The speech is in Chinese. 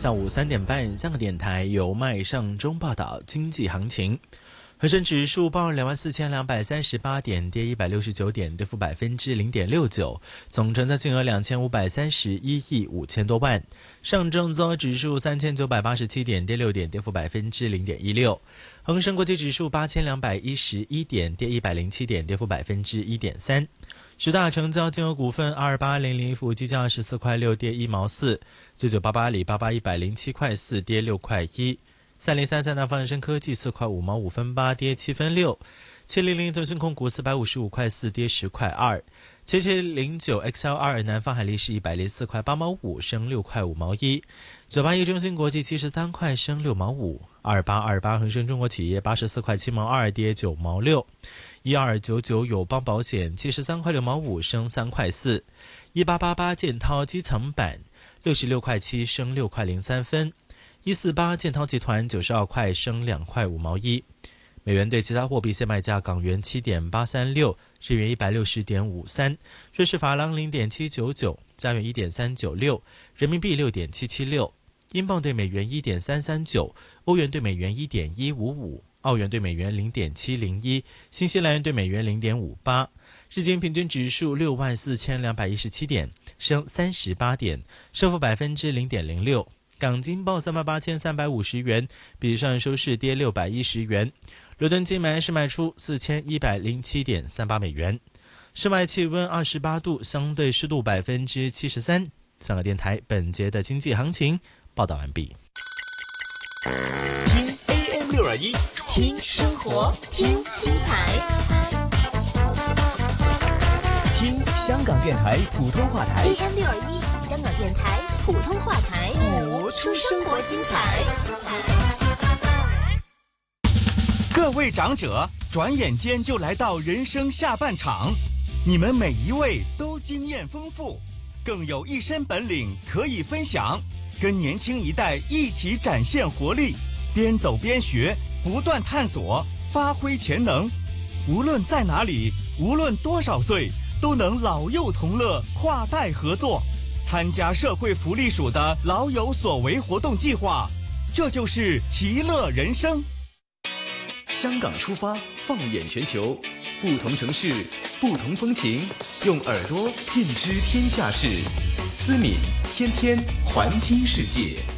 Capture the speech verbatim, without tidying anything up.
下午三点半，香港电台由麦尚中报道经济行情。恒生指数报两万四千两百三十八点，跌一百六十九点，跌幅百分之零点六九，总成交金额两千五百三十一亿五千多万。上证综合指数三千九百八十七点，跌六点，跌幅百分之零点一六。恒生国际指数八千两百一十一点，跌一百零七点，跌幅百分之一点三。十大成交金额股份二八零零富基价十四块六，跌一毛四；九九八八里巴巴一百零七块四，跌六块一。三零三三南方恒生科技四块五毛五分八，跌七分六；七零零腾讯控股四百五十五块四，跌十块二；七七零九 X L 二南方海力士一百零四块八毛五，升六块五毛一；九八一中芯国际七十三块，升六毛五；二八二八恒生中国企业八十四块七毛二，跌九毛六；一二九九友邦保险七十三块六毛五，升三块四；一八八八建滔基层板六十六块七，升六块零三分。一四八建滔集团九十二块，升两块五毛一。美元对其他货币现卖价：港元七点八三六，日元一百六十点五三，瑞士法郎零点七九九，加元一点三九六，人民币六点七七六，英镑对美元一点三三九，欧元对美元一点一五五，澳元对美元零点七零一，新西兰元对美元零点五八。日经平均指数六万四千两百一十七点，升三十八点，升幅百分之零点零六。港金报三万八千三百五十元，比上收市跌六百一十元。伦敦金买是卖出四千一百零七点三八美元。室外气温二十八度，相对湿度百分之七十三。香港电台本节的经济行情报道完毕。 听 A M 六二一，听生活，听精彩，听香港电台普通话台 A M 六二一，香港电台普通话台， 播出生活精彩。 各位长者，转眼间就来到人生下半场，你们每一位都经验丰富，更有一身本领可以分享，跟年轻一代一起展现活力，边走边学，不断探索，发挥潜能。无论在哪里，无论多少岁，都能老幼同乐，跨代合作。参加社会福利署的老有所为活动计划，这就是其乐人生。香港出发，放眼全球，不同城市，不同风情，用耳朵尽知天下事。思敏天天环听世界。